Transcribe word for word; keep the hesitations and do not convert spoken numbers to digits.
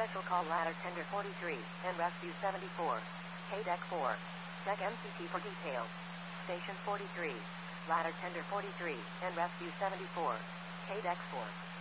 Special call ladder tender forty-three and rescue seventy-four. K deck four. Check M C T for details. Station forty-three. Ladder tender forty-three and rescue seventy-four. K deck four.